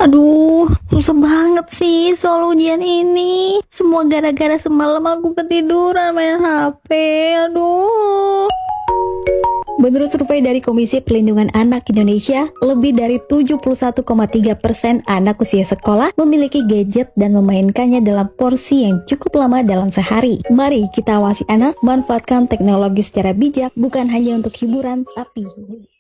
Aduh, susah banget sih soal ujian ini. Semua gara-gara semalam aku ketiduran main HP. Aduh. Menurut survei dari Komisi Pelindungan Anak Indonesia, lebih dari 71,3% anak usia sekolah memiliki gadget dan memainkannya dalam porsi yang cukup lama dalam sehari. Mari kita awasi anak, manfaatkan teknologi secara bijak, bukan hanya untuk hiburan, tapi